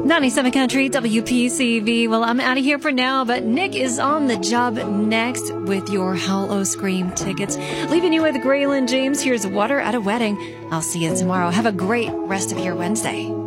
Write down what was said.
97 Country, WPCV. Well, I'm out of here for now, but Nick is on the job next with your Howl Scream tickets. Leaving you with Graylin James. Here's Water at a Wedding. I'll see you tomorrow. Have a great rest of your Wednesday.